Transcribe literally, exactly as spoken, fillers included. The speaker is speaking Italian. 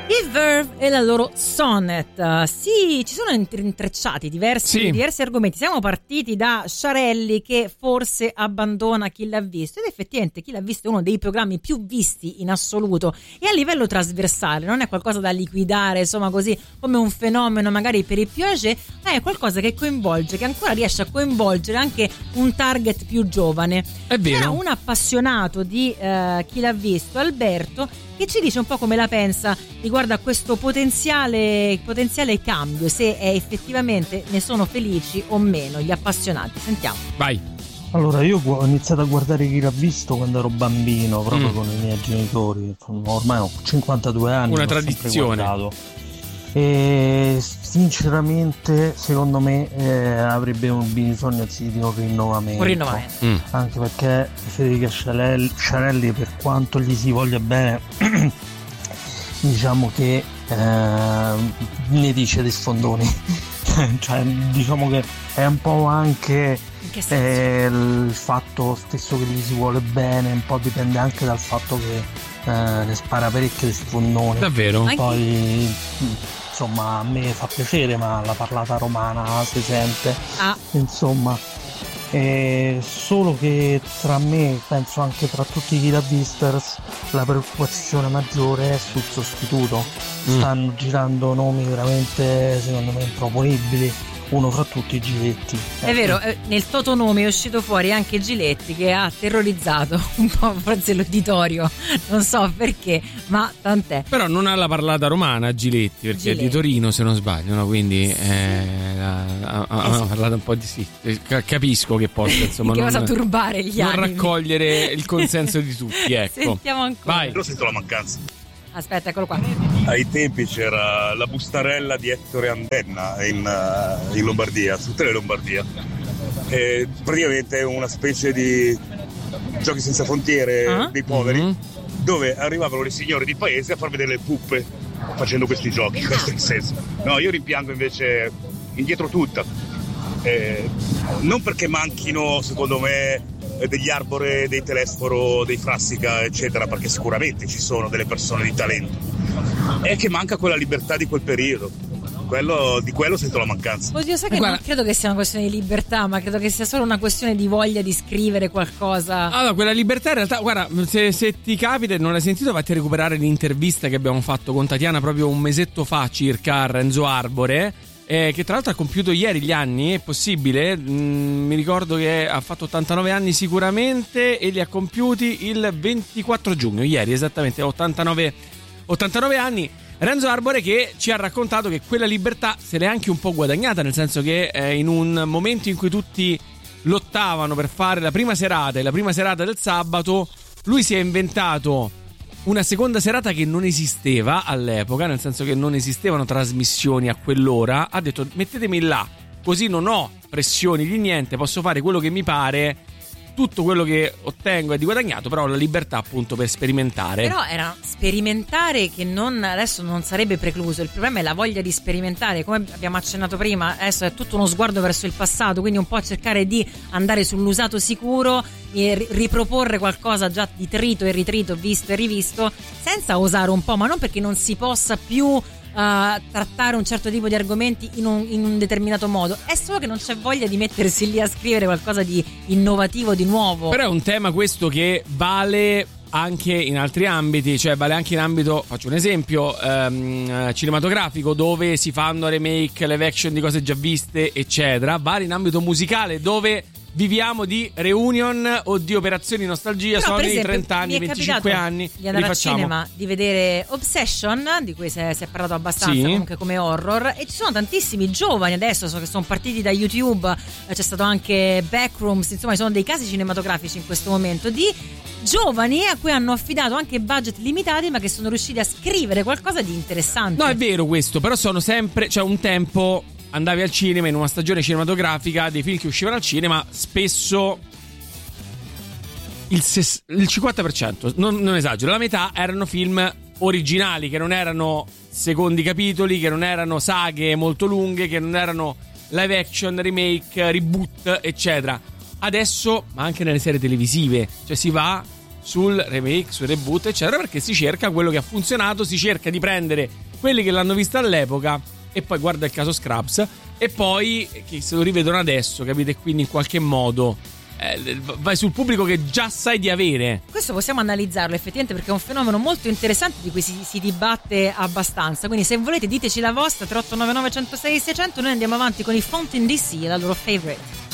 I Verve e la loro Sonnet. Uh, sì, ci sono intrecciati diversi, sì. diversi argomenti. Siamo partiti da Sciarelli che forse abbandona Chi l'ha visto, ed effettivamente Chi l'ha visto è uno dei programmi più visti in assoluto e a livello trasversale, non è qualcosa da liquidare insomma così come un fenomeno magari per i più âgé, ma è qualcosa che coinvolge, che ancora riesce a coinvolgere anche un target più giovane. È vero. C'era un appassionato di uh, Chi l'ha visto, Alberto, che ci dice un po' come la pensa riguardo a questo potenziale, potenziale cambio, se è effettivamente ne sono felici o meno gli appassionati. Sentiamo. Vai. Allora, io ho iniziato a guardare Chi l'ha visto quando ero bambino, proprio Mm. con i miei genitori, ormai ho cinquantadue anni. Una l'ho sempre tradizione. guardato. E sinceramente secondo me eh, avrebbe un bisogno sì, di un rinnovamento, Un rinnovamento. Mm. anche perché Federica Sciarelli, Sciarelli per quanto gli si voglia bene diciamo che eh, ne dice dei sfondoni cioè diciamo che è un po' anche In che senso? eh, il fatto stesso che gli si vuole bene, un po' dipende anche dal fatto che eh, ne spara parecchio di sfondoni. Davvero? Anche- Poi insomma a me fa piacere, ma la parlata romana si sente, Ah, insomma. Eh, solo che tra me, penso anche tra tutti i Visters, la preoccupazione maggiore è sul sostituto. Mm. Stanno girando nomi veramente secondo me improponibili, uno fra tutti Giletti. è vero, eh, nel Totonome è uscito fuori anche Giletti, che ha terrorizzato un po' forse l'uditorio, non so perché, ma tant'è. Però non ha la parlata romana Giletti, perché Giletti. è di Torino se non sbaglio, no? Quindi eh, ha, ha- ha Esatto. parlato un po' di sì. Ca- Capisco che possa insomma che non, cosa turbare gli non animi. raccogliere il consenso di tutti, ecco. Sentiamo ancora. Vai. Io sento la mancanza. Aspetta, eccolo qua. Ai tempi c'era la bustarella di Ettore Antenna in, eh, in Lombardia, su Tele Lombardia. E praticamente è una specie di giochi senza frontiere Ah. dei poveri, Mhm. dove arrivavano le signore di paese a far vedere le puppe facendo questi giochi. Questo è il senso. No, io rimpiango invece indietro tutta. Eh, non perché manchino, secondo me, eh, degli Arbore, dei Telesforo, dei Frassica, eccetera, perché sicuramente ci sono delle persone di talento. È che manca quella libertà di quel periodo. Quello, di quello sento la mancanza. Oddio, sai che Guarda- non credo che sia una questione di libertà, ma credo che sia solo una questione di voglia di scrivere qualcosa. Allora, quella libertà in realtà, guarda, se, se ti capita e non l'hai sentito, vatti a recuperare l'intervista che abbiamo fatto con Tatiana proprio un mesetto fa circa a Renzo Arbore, eh, che tra l'altro ha compiuto ieri gli anni, è possibile? Mm, mi ricordo che ha fatto ottantanove anni sicuramente e li ha compiuti il ventiquattro giugno, ieri esattamente, ottantanove, ottantanove anni. Renzo Arbore che ci ha raccontato che quella libertà se l'è anche un po' guadagnata, nel senso che eh, in un momento in cui tutti lottavano per fare la prima serata e la prima serata del sabato, lui si è inventato una seconda serata che non esisteva all'epoca, nel senso che non esistevano trasmissioni a quell'ora. Ha detto: mettetemi là, così non ho pressioni di niente, posso fare quello che mi pare, tutto quello che ottengo è di guadagnato, però ho la libertà appunto per sperimentare. Però era sperimentare che non, adesso non sarebbe precluso. Il problema è la voglia di sperimentare, come abbiamo accennato prima. Adesso è tutto uno sguardo verso il passato, quindi un po' cercare di andare sull'usato sicuro e ri- riproporre qualcosa già di trito e ritrito, visto e rivisto, senza osare un po', ma non perché non si possa più Uh, trattare un certo tipo di argomenti in un, in un determinato modo, è solo che non c'è voglia di mettersi lì a scrivere qualcosa di innovativo, di nuovo. Però è un tema questo che vale anche in altri ambiti, cioè vale anche in ambito, faccio un esempio, ehm, cinematografico, dove si fanno remake, live action di cose già viste, eccetera. Vale in ambito musicale, dove viviamo di reunion o di operazioni nostalgia. Però, sono per i esempio, trenta anni, mi è venticinque capitato anni, di andare al rifacciamo. cinema, di vedere Obsession, di cui si è, si è parlato abbastanza, Sì. comunque come horror, e ci sono tantissimi giovani adesso, so che sono partiti da YouTube, eh, c'è stato anche Backrooms, insomma ci sono dei casi cinematografici in questo momento di giovani a cui hanno affidato anche budget limitati, ma che sono riusciti a scrivere qualcosa di interessante. No, è vero questo, però sono sempre, cioè un tempo andavi al cinema in una stagione cinematografica, dei film che uscivano al cinema, spesso il, ses- il cinquanta per cento, non, non esagero, la metà erano film originali, che non erano secondi capitoli, che non erano saghe molto lunghe, che non erano live action, remake, reboot, eccetera. Adesso, ma anche nelle serie televisive, cioè si va sul remake, sul reboot, eccetera, perché si cerca quello che ha funzionato, si cerca di prendere quelli che l'hanno vista all'epoca e poi guarda il caso Scrubs e poi che se lo rivedono adesso, capite? Quindi in qualche modo eh, vai sul pubblico che già sai di avere. Questo possiamo analizzarlo effettivamente perché è un fenomeno molto interessante di cui si, si dibatte abbastanza, quindi se volete diteci la vostra tre otto nove nove uno zero sei sei zero zero. Noi andiamo avanti con i Fountain D C e la loro favorite.